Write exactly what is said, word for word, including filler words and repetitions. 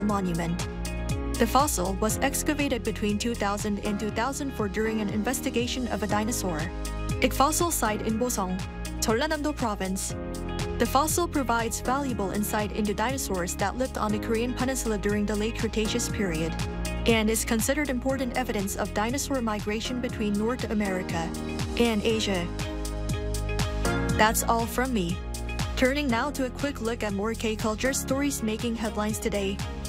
monument. The fossil was excavated between two thousand and two thousand four during an investigation of a dinosaur. Fossil site in Bosong, Jeollanam-do Province. The fossil provides valuable insight into dinosaurs that lived on the Korean peninsula during the late Cretaceous period, and is considered important evidence of dinosaur migration between North America and Asia. That's all from me. Turning now to a quick look at more K-culture stories making headlines today.